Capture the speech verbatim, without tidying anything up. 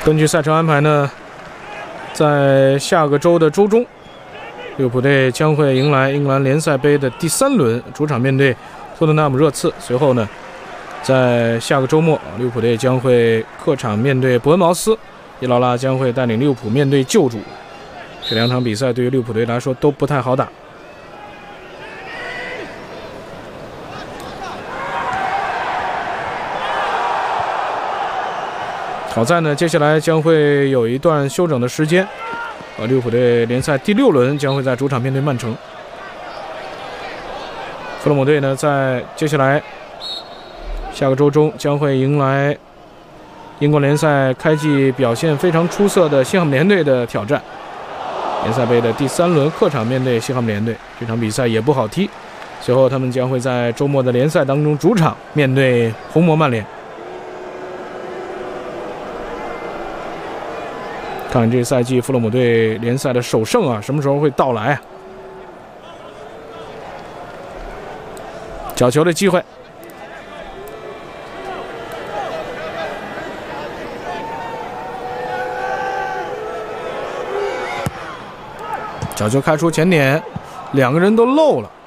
根据赛程安排呢，在下个周的周中，利物浦队将会迎来英格兰联赛杯的第三轮，主场面对托特纳姆热刺。随后呢，在下个周末，利物浦队将会客场面对伯恩茅斯，伊劳拉将会带领利物浦面对旧主。这两场比赛对于利物浦队来说都不太好打。好在呢，接下来将会有一段休整的时间。呃，利物浦队联赛第六轮将会在主场面对曼城。弗洛姆队呢，在接下来下个周中将会迎来英国联赛开季表现非常出色的西汉姆联队的挑战。联赛杯的第三轮客场面对西汉姆联队，这场比赛也不好踢。随后他们将会在周末的联赛当中主场面对红魔曼联。看看这赛季弗洛姆队联赛的首胜啊，什么时候会到来啊？角球的机会，角球开出前点，两个人都漏了。